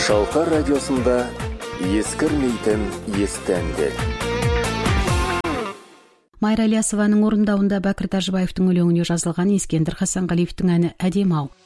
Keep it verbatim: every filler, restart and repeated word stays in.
Шалқар радиосында ескірмейтін есті әндер. Майра Ілиясованың орындауында Бәкір Тәжібаевтың өлеңіне жазылған Ескендір Хасанғалиевтің әні «Әдем-ау».